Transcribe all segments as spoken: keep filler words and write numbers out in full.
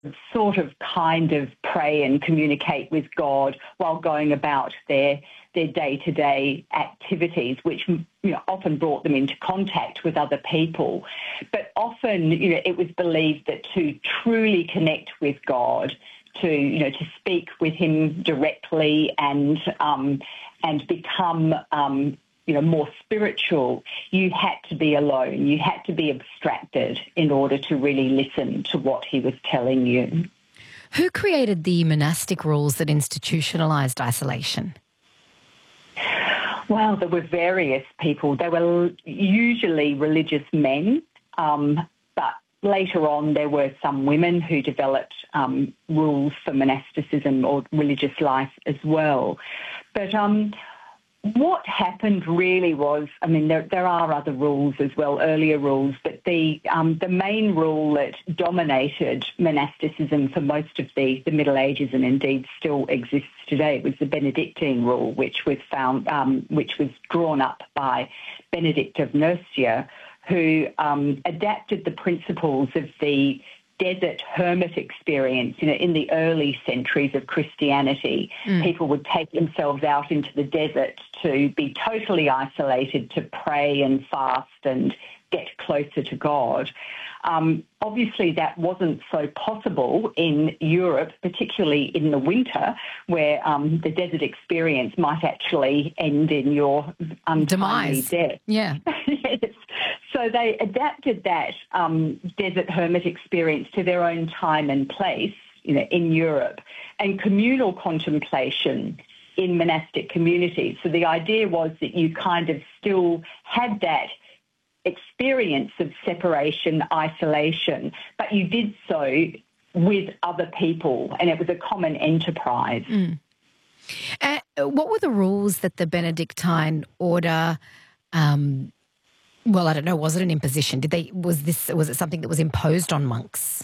sort of kind of pray and communicate with God while going about their their day-to-day activities, which, you know, often brought them into contact with other people. But often, you know, it was believed that to truly connect with God, to, you know, to speak with him directly and um, and become um, you know, more spiritual, you had to be alone. You had to be abstracted in order to really listen to what he was telling you. Who created the monastic rules that institutionalised isolation? Well, there were various people. They were usually religious men, um, but later on there were some women who developed um, rules for monasticism or religious life as well. But um, what happened really was, I mean, there, there are other rules as well, earlier rules, but the um, the main rule that dominated monasticism for most of the, the Middle Ages and indeed still exists today was the Benedictine rule, which was found, um, which was drawn up by Benedict of Nursia, who um, adapted the principles of the desert hermit experience. You know, in the early centuries of Christianity, mm. people would take themselves out into the desert to be totally isolated, to pray and fast and get closer to God. Um, obviously, that wasn't so possible in Europe, particularly in the winter, where um, the desert experience might actually end in your untimely demise. Death. Yeah. Yes. So they adapted that um, desert hermit experience to their own time and place, you know, in Europe, and communal contemplation in monastic communities. So the idea was that you kind of still had that experience of separation, isolation, but you did so with other people, and it was a common enterprise. Mm. Uh, what were the rules that the Benedictine order um Well, I don't know. Was it an imposition? Did they? Was this? Was it something that was imposed on monks?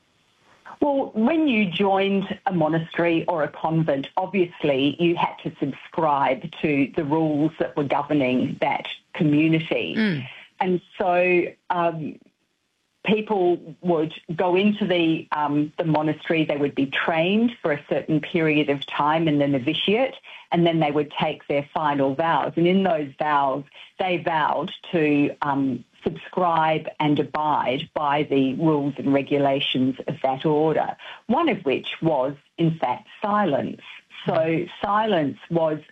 Well, when you joined a monastery or a convent, obviously you had to subscribe to the rules that were governing that community, mm. and so um, people would go into the um, the monastery. They would be trained for a certain period of time in the novitiate, and then they would take their final vows. And in those vows, they vowed to um, subscribe and abide by the rules and regulations of that order, one of which was, in fact, silence. So silence was